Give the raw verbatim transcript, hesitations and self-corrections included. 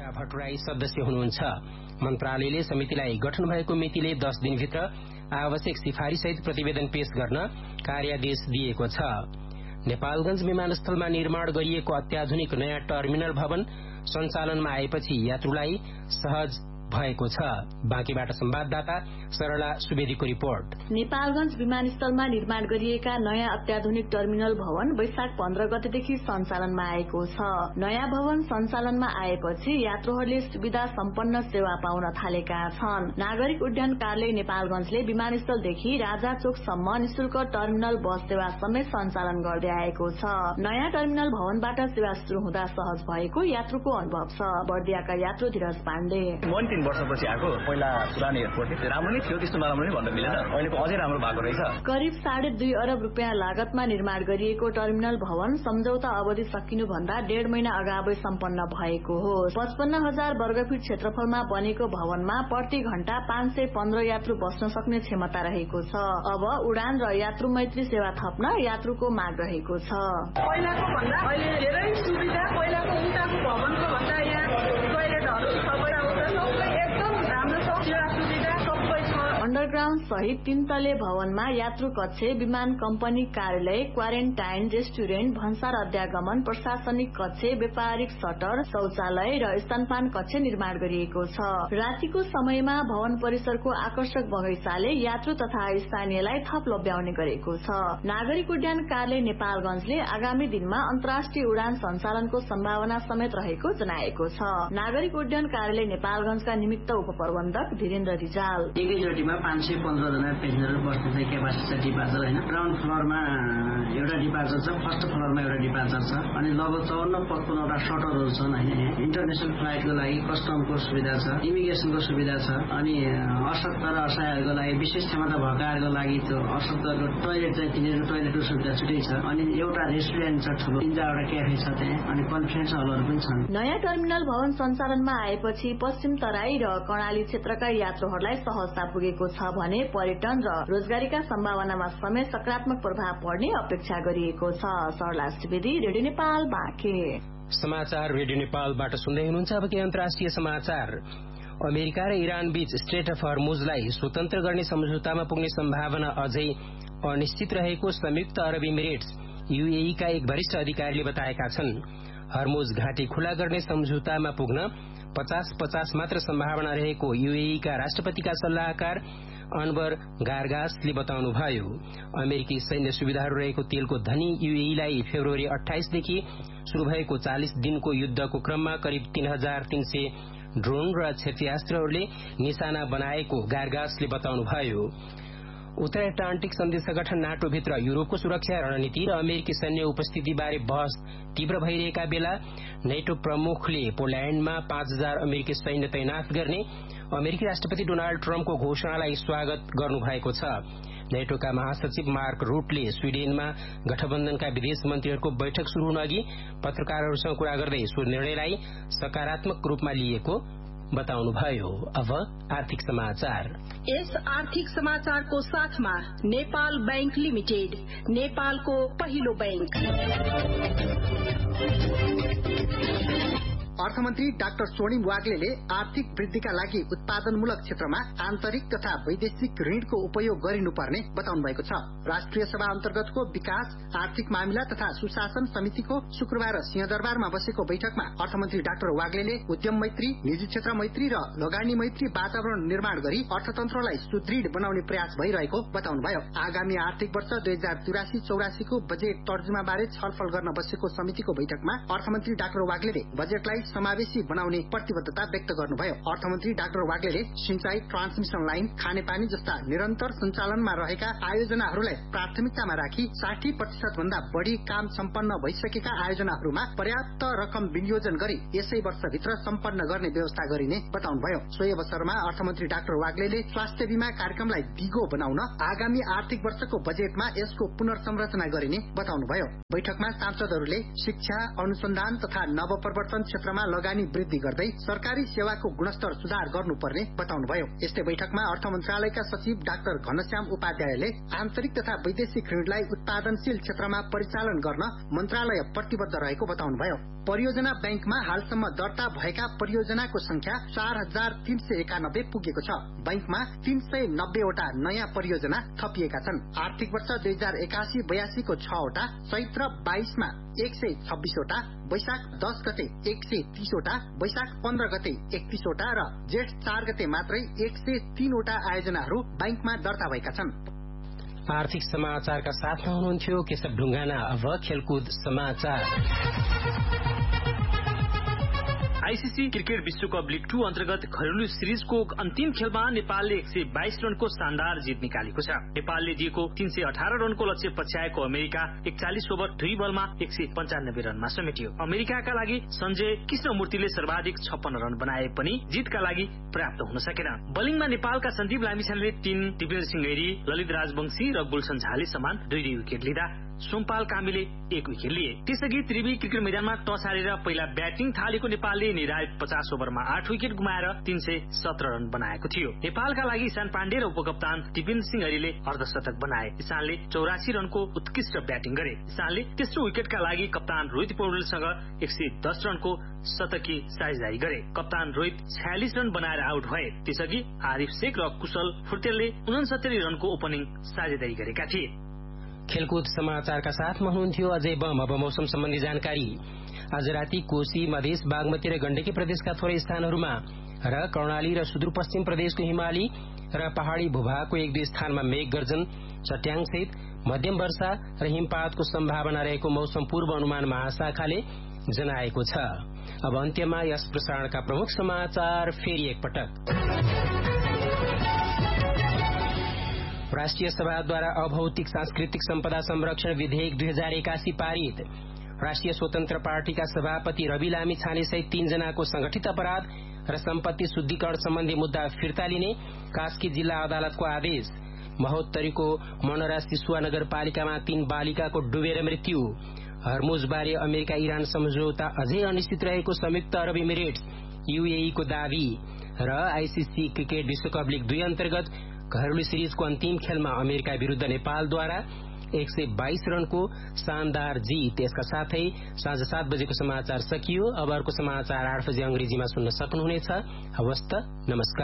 भट्टराई सदस्य हुनुहुन्छ। मन्त्रालयले समितिलाई गठन भएको मितिले दस दिनभित्र आवश्यक सिफारिससहित प्रतिवेदन पेश गर्न कार्यादेश दिएको छ। नेपालगंज विमानस्थलमा निर्माण गरिएको अत्याधुनिक नयाँ टर्मिनल भवन सञ्चालनमा आएपछि यात्रुलाई सहज भएको छ। बाँकीबाट संवाददाता सरला सुवेदीको रिपोर्ट। नेपालगंज विमानस्थलमा निर्माण गरिएका नयाँ अत्याधुनिक टर्मिनल भवन वैशाख पन्ध्र गतेदेखि सञ्चालनमा आएको छ। नयाँ भवन सञ्चालनमा आएपछि यात्रुहरूले सुविधा सम्पन्न सेवा पाउन थालेका छन्। नागरिक उड्डयन कार्यालय नेपालगंजले विमानस्थलदेखि राजा चोकसम्म निशुल्क टर्मिनल बस सेवा समेत सञ्चालन गर्दै आएको छ। नयाँ टर्मिनल भवनबाट सेवा शुरू हुँदा सहज भएको यात्रुको अनुभव छ। बर्दियाका यात्रु धीरज पाण्डे वर्षपछि आएको पहिला पुरानो एयरपोर्ट राम्रो नै थियो, त्यस्तो नराम्रो नै भन्न मिलेन। अहिलेको अझै राम्रो भएको रहेछ। करिब साढे दुई अरब रुपियाँ लागतमा निर्माण गरिएको टर्मिनल भवन सम्झौता अवधि सकिनु भन्दा डेढ महिना अगावै सम्पन्न भएको हो। पचपन्न हजार वर्गफीट क्षेत्रफलमा बनेको भवनमा प्रति घण्टा पाँच सय पन्ध्र यात्रु बस्न सक्ने क्षमता रहेको छ। अब उडान र यात्रु मैत्री सेवा थप्न यात्रुको माग रहेको छ। पहिलाको भन्दा अहिले धेरै सुविधा, पहिलाको उताको भवनको भन्दा यहाँ टोयलेटहरू सबै अन्डरग्राउण्ड सहित तीन तले भवनमा यात्रु कक्ष, विमान कम्पनी कार्यालय, क्वारेन्टाइन, रेस्टुरेन्ट, भन्सार अध्यागमन, प्रशासनिक कक्ष, व्यापारिक सटर, शौचालय र स्तनपान कक्ष निर्माण गरिएको छ। रातिको समयमा भवन परिसरको आकर्षक बगैंचाले यात्रु तथा स्थानीयलाई थप लभ्याउने गरेको छ। नागरिक उड्डयन कार्यालय नेपालगंजले आगामी दिनमा अन्तर्राष्ट्रिय उडान सञ्चालनको सम्भावना समेत रहेको जनाएको छ। नागरिक उड्डयन कार्यालय नेपालगंजका निमित्त उपप्रबन्धक धीरेन्द्र रिजाल पाँच सय पन्ध्र जना पेसेन्जर बस्ने चाहिँ क्यापासिटी छ डिपार्चर होइन। ग्राउन्ड फ्लोरमा एउटा डिपार्चर छ, फर्स्ट फ्लोरमा एउटा डिपार्चर छ, अनि लगभग चौन्न पचपन्नवटा सटरहरू छन् होइन। इन्टरनेसनल फ्लाइटको लागि कस्टमको सुविधा छ, इमिग्रेसनको सुविधा छ, अनि अशक्त र असहायहरूको लागि विशेष क्षमता भएकाहरूको लागि त्यो अशक्तको टोयलेट चाहिँ तिनीहरूको टोयलेटको सुविधा छुट्टै छ, अनि एउटा रेस्टुरेन्ट छ ठुलो, तीन चारवटा क्याफे छ त्यहाँ, अनि कन्फरेन्स हलहरू पनि छन्। नयाँ टर्मिनल भवन सञ्चालनमा आएपछि पश्चिम तराई र कर्णाली क्षेत्रका यात्रुहरूलाई सहजता पुगेको छ भने पर्यटन र रोजगारीका सम्भावनामा समेत सकारात्मक प्रभाव पर्ने अपेक्षा गरिएको छ। सरला सुवेदी, रेडियो नेपाल, बाँके। समाचार रेडियो नेपालबाट सुन्दै हुनुहुन्छ। अब के अन्तर्राष्ट्रिय समाचार। अमेरिका र इरान बीच स्ट्रेट अफ हर्मुजलाई स्वतन्त्र गर्ने सम्झौतामा पुग्ने सम्भावना अझै अनिश्चित रहेको संयुक्त अरब इमिरेट्स यूएई का एक वरिष्ठ अधिकारीले बताएका छन्। हर्मुज घाटी खुला गर्ने सम्झौतामा पुग्न पचास पचास मात्र सम्भावना रहेको यूएई का राष्ट्रपतिका सल्लाहकार अनवर गारगासले बताउनुभयो। अमेरिकी सैन्य सुविधाहरू रहेको तेलको धनी यूएईलाई फेब्रुअरी अठाइसदेखि शुरू भएको चालिस दिनको युद्धको क्रममा करिब तीन हजार तीन सय ड्रोन र क्षेत्रीयास्त्रहरूले निशाना बनाएको गारगासले बताउनुभयो। उत्तर एटलान्टिक सन्धि संगठन नाटो भित्र युरोपको सुरक्षा रणनीति र अमेरिकी सैन्य उपस्थितिबारे बहस तीव्र भइरहेका बेला नेटो प्रमुखले पोल्याण्डमा पाँच हजार अमेरिकी सैन्य तैनात गर्ने अमेरिकी राष्ट्रपति डोनाल्ड ट्रम्पको घोषणालाई स्वागत गर्नुभएको छ। नेटोका महासचिव मार्क रूटले स्वीडेनमा गठबन्धनका विदेश मन्त्रीहरूको बैठक शुरू हुन अघि पत्रकारहरूसँग कुरा गर्दै सो निर्णयलाई सकारात्मक रूपमा लिएको बताउनुभयो। अब आर्थिक समाचार। यस आर्थिक समाचारको साथमा नेपाल बैंक लिमिटेड, नेपालको पहिलो बैंक। अर्थमन्त्री डाक्टर स्वर्णिम वाग्लेले आर्थिक वृद्धिका लागि उत्पादनमूलक क्षेत्रमा आन्तरिक तथा वैदेशिक ऋणको उपयोग गरिनुपर्ने बताउनु भएको छ। राष्ट्रिय सभा अन्तर्गतको विकास, आर्थिक मामिला तथा सुशासन समितिको शुक्रबार सिंहदरबारमा बसेको बैठकमा अर्थमन्त्री डाक्टर वाग्लेले उद्यम मैत्री, निजी क्षेत्र मैत्री र लगानी मैत्री वातावरण निर्माण गरी अर्थतन्त्रलाई सुदृढ बनाउने प्रयास भइरहेको बताउनुभयो। आगामी आर्थिक वर्ष दुई हजार तिरासी चौरासीको बजेट तर्जुमाबारे छलफल गर्न बसेको समितिको बैठकमा अर्थमन्त्री डाक्टर वाग्लेले बजेटलाई समावेशी बनाउने प्रतिबद्धता व्यक्त गर्नुभयो। अर्थमन्त्री डाक्टर वाग्लेले सिंचाई, ट्रान्समिशन लाइन, खानेपानी जस्ता निरन्तर सञ्चालनमा रहेका आयोजनाहरूलाई प्राथमिकतामा राखी साठी प्रतिशत भन्दा बढ़ी काम सम्पन्न भइसकेका आयोजनाहरूमा पर्याप्त रकम विनियोजन गरी यसै वर्षभित्र सम्पन्न गर्ने व्यवस्था गरिने बताउनुभयो। सोही अवसरमा अर्थमन्त्री डाक्टर वाग्लेले स्वास्थ्य बीमा कार्यक्रमलाई दिगो बनाउन आगामी आर्थिक वर्षको बजेटमा यसको पुनर्संरचना गरिने बताउनुभयो। बैठकमा सांसदहरूले शिक्षा, अनुसन्धान तथा नवप्रवर्तन क्षेत्रमा क्षेत्रमा लगानी वृद्धि गर्दै सरकारी सेवाको गुणस्तर सुधार गर्नुपर्ने बताउनुभयो। यस्तै बैठकमा अर्थ मन्त्रालयका सचिव डाक्टर घनश्याम उपाध्यायले आन्तरिक तथा वैदेशिक ऋणलाई उत्पादनशील क्षेत्रमा परिचालन गर्न मन्त्रालय प्रतिबद्ध रहेको बताउनुभयो। परियोजना बैंकमा हालसम्म दर्ता भएका परियोजनाको संख्या चार हजार तीन सय एकानब्बे पुगेको छ। बैंकमा तीन सय नब्बेवटा नयाँ परियोजना थपिएका छन्। आर्थिक वर्ष दुई हजार एकासी बयासी को छवटा, चैत्र बाइसमा एक सय छब्बीसवटा, वैशाख दस गते एक सय तीसवटा, वैशाख पन्ध्र गते एकतीसवटा र जेठ चार गते मात्रै एक सय तीनवटा आयोजनाहरू बैंकमा दर्ता भएका छन्। आर्थिक समाचारका साथमा हुनुहुन्थ्यो केशव ढुङ्गाना। अब खेलकुद समाचार। आईसीसी क्रिकेट विश्वकप लीग टू अन्तर्गत घरेलु सिरिजको अन्तिम खेलमा नेपालले एक सय बाइस रनको शानदार जित निकालेको छ। नेपालले दिएको तीन सय अठारह रनको लक्ष्य पछ्याएको अमेरिका एकचालिस ओभर दुई बलमा एक सय पञ्चानब्बे रनमा समेटियो। अमेरिकाका लागि संजय कृष्णमूर्तिले सर्वाधिक छप्पन्न रन बनाए पनि जितका लागि पर्याप्त हुन सकेन। बलिङमा नेपालका सन्दीप लामिछानेले तीन, दिपेन्द्र सिंह गैरी, ललित राजवंशी र गुलशन झाले समान दुई दुई विकेट लिँदा सोमपाल कामीले एक विकेट लिए। त्यसअघि त्रिवी क्रिकेट मैदानमा टस हारेर पहिला ब्याटिङ थालेको नेपालले निर्धारित पचास ओभरमा आठ विकेट गुमाएर तीन सय सत्र रन बनाएको थियो। नेपालका लागि ईशान पाण्डे र उपकप्तान दिपेन्द्र सिंह हरीले अर्धशतक बनाए। ईशानले चौरासी रनको उत्कृष्ट ब्याटिङ गरे। ईशानले तेस्रो विकेटका लागि कप्तान रोहित पौडेलसँग एक सय दस रनको शतकी साझेदारी गरे। कप्तान रोहित छयालिस रन बनाएर आउट भए। त्यसअघि आरिफ शेख र कुशल फुर्तेलले उनसत्तरी रनको ओपनिङ साझेदारी गरेका थिए। खेलकुद समाचारका साथमा हुनुहुन्थ्यो अजय बम। अब मौसम सम्बन्धी जानकारी। आज राति कोशी, मधेस, बागमती र गण्डकी प्रदेशका थोरै स्थानहरूमा र कर्णाली र सुदूरपश्चिम प्रदेशको हिमाली र पहाड़ी भूभागको एक दुई स्थानमा मेघ गर्जन, चट्याङसहित मध्यम वर्षा र हिमपातको सम्भावना रहेको मौसम पूर्व अनुमान महाशाखाले जनाएको छ। अब अन्त्यमा यस प्रसारणका प्रमुख समाचार फेरि एकपटक। राष्ट्रिय सभाद्वारा अभौतिक सांस्कृतिक सम्पदा संरक्षण विधेयक दुई हजार एकासी पारित। राष्ट्रिय स्वतन्त्र पार्टीका सभापति रवि लामी छाने सहित तीन जनाको संगठित अपराध र सम्पत्ति शुद्धिकरण सम्बन्धी मुद्दा फिर्ता लिने कास्की जिल्ला अदालतको आदेश। महोत्तरीको मनरा सिसुवा नगरपालिकामा तीन बालिकाको डुबेर मृत्यु। हर्मुजबारे अमेरिका इरान सम्झौता अझै अनिश्चित रहेको संयुक्त अरब इमिरेट्स यूएई को दावी। र आईसीसी क्रिकेट विश्वकप लीग दुई अन्तर्गत घरेलु सिरिजको अन्तिम खेलमा अमेरिका विरूद्ध नेपालद्वारा एक सय बाइस रनको शानदार जीत। यसका साथै साँझ सात बजेको समाचार सकियो। अब अर्को समाचार आठ बजे अंग्रेजीमा सुन्न सक्नुहुनेछ। हवस् त, नमस्कार।